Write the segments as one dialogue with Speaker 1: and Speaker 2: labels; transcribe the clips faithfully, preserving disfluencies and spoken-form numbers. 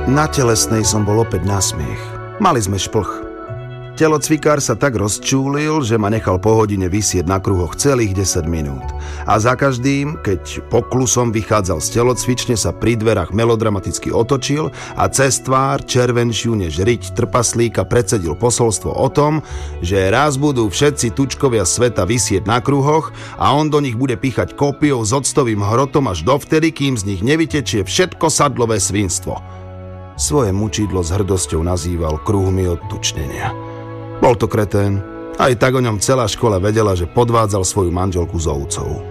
Speaker 1: Na telesnej som bol opäť na smiech. Mali sme šplch. Telocvikár sa tak rozčúlil, že ma nechal po hodine visieť na kruhoch celých desať minút. A za každým, keď poklusom vychádzal z telocvične, sa pri dverách melodramaticky otočil a cez tvár, červenšiu než riť trpaslíka, predsedil posolstvo o tom, že raz budú všetci tučkovia sveta visieť na kruhoch a on do nich bude píchať kópiou s octovým hrotom až dovtedy, kým z nich nevytečie všetko sadlové svinstvo. Svoje mučidlo s hrdosťou nazýval kruhmi odtučnenia. Bol to kretén. Aj tak o ňom celá škola vedela, že podvádzal svoju manželku s ovcov.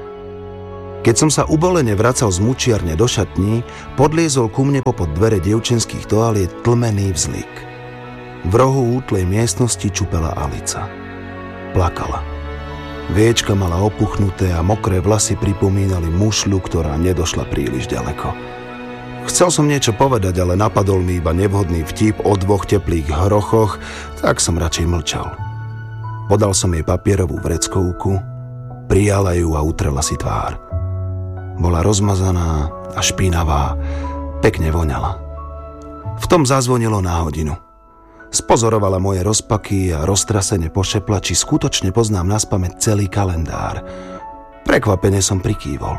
Speaker 1: Keď som sa ubolene vracal z mučiarne do šatní, podliezol ku mne popod dvere dievčenských toaliet tlmený vzlik. V rohu útlej miestnosti čupela Alica. Plakala. Viečka mala opuchnuté a mokré vlasy pripomínali mušľu, ktorá nedošla príliš ďaleko. Chcel som niečo povedať, ale napadol mi iba nevhodný vtip o dvoch teplých hrochoch, tak som radšej mlčal. Podal som jej papierovú vreckovku, prijala ju a utrela si tvár. Bola rozmazaná a špinavá, pekne voňala. V tom zazvonilo na hodinu. Spozorovala moje rozpaky a roztrasene pošepla, či skutočne poznám naspamäť celý kalendár. Prekvapene som prikývol.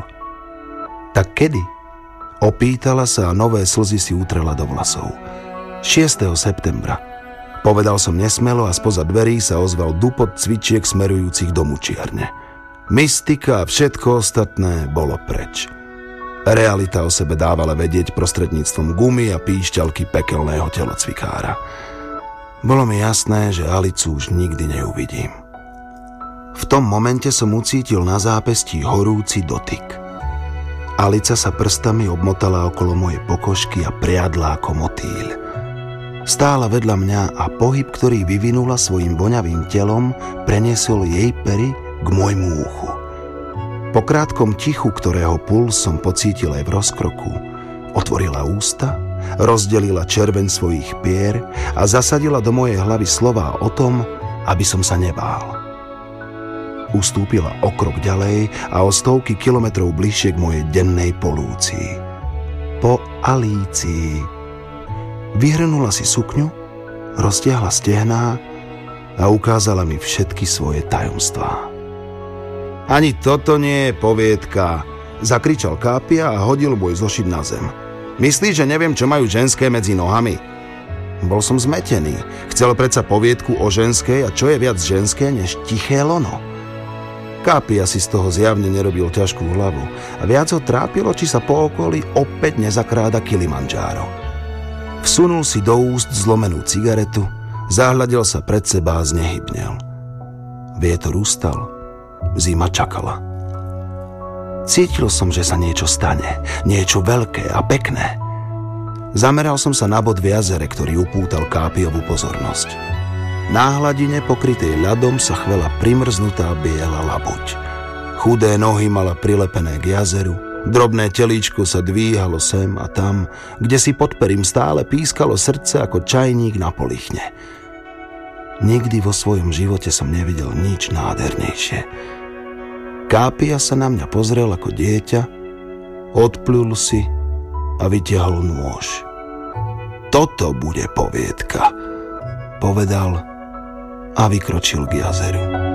Speaker 1: Tak kedy? Opýtala sa a nové slzy si utrela do vlasov. šiesteho septembra. Povedal som nesmelo a spoza dverí sa ozval dupot cvičiek smerujúcich do mučiarne. Mystika a všetko ostatné bolo preč. Realita o sebe dávala vedieť prostredníctvom gumy a píšťalky pekelného telocvikára. Bolo mi jasné, že Alicu už nikdy neuvidím. V tom momente som ucítil na zápestí horúci dotyk. Alica sa prstami obmotala okolo mojej pokožky a priadla ako motýľ. Stála vedľa mňa a pohyb, ktorý vyvinula svojim voňavým telom, preniesol jej pery k môjmu uchu. Po krátkom tichu, ktorého puls som pocítil aj v rozkroku, otvorila ústa, rozdelila červeň svojich pier a zasadila do mojej hlavy slová o tom, aby som sa nebál. Ustúpila o krok ďalej a o stovky kilometrov bližšie k mojej dennej polúcii. Po Alícii. Vyhrnula si sukňu, roztiahla stehná a ukázala mi všetky svoje tajomstvá. Ani toto nie je poviedka, zakričal Kápia a hodil môj zošit na zem. Myslíš, že neviem, čo majú ženské medzi nohami? Bol som zmetený. Chcel predsa poviedku o ženskej a čo je viac ženské než tiché lono? Kápia si z toho zjavne nerobil ťažkú hlavu a viac ho trápilo, či sa po okolí opäť nezakráda Kilimandžáro. Vsunul si do úst zlomenú cigaretu, zahľadil sa pred seba a znehybnel. Vietor ustal, zima čakala. Cítil som, že sa niečo stane, niečo veľké a pekné. Zameral som sa na bod v jazere, ktorý upútal Kápiovú pozornosť. Na hladine pokrytej ľadom sa chvela primrznutá biela labuť. Chudé nohy mala prilepené k jazeru, drobné telíčko sa dvíhalo sem a tam, kde si pod perím stále pískalo srdce ako čajník na polichne. Nikdy vo svojom živote som nevidel nič nádhernejšie. Kápia sa na mňa pozrel ako dieťa, odplul si a vytiahol nôž. Toto bude poviedka, povedal a vykročil k jazeru.